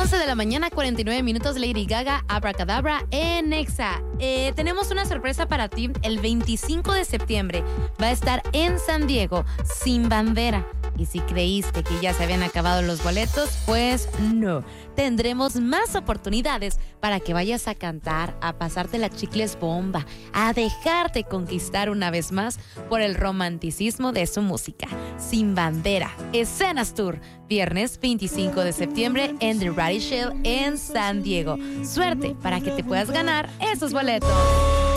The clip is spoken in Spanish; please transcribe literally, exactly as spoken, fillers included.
doce de la mañana, cuarenta y nueve minutos, Lady Gaga, Abracadabra en Nexa. Eh, tenemos una sorpresa para ti. El veinticinco de septiembre va a estar en San Diego, Sin Bandera. Y si creíste que ya se habían acabado los boletos, pues no. Tendremos más oportunidades para que vayas a cantar, a pasarte la chicles bomba, a dejarte conquistar una vez más por el romanticismo de su música. Sin Bandera, Escenas Tour, viernes veinticinco de septiembre en The Radish Shell en San Diego. Suerte para que te puedas ganar esos boletos.